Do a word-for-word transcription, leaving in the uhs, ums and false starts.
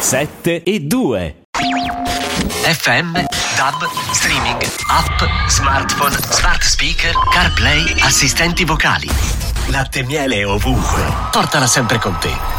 sette e due. F M, D A B, streaming, app, smartphone, smart speaker, CarPlay, assistenti vocali. Latte e miele ovunque. Portala sempre con te.